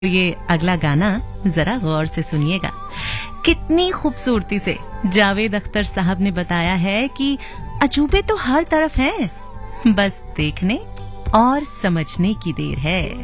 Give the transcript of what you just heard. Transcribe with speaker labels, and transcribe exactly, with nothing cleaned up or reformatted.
Speaker 1: ये अगला गाना जरा गौर से सुनिएगा। कितनी खूबसूरती से जावेद अख्तर साहब ने बताया है कि अजूबे तो हर तरफ हैं, बस देखने और समझने की देर है।